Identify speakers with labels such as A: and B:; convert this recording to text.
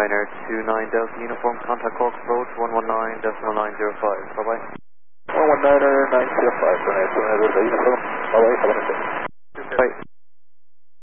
A: 119er 29 Delta Uniform, contact Cork approach 119.905. Bye-bye.
B: 119er 905, Delta Uniform. Bye-bye, have a nice day.